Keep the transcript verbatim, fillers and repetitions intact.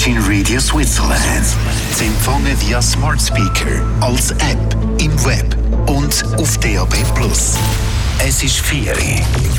Virgin Radio Switzerland. Zu empfangen via Smart Speaker, als App, im Web und auf D A B plus. Es ist vier.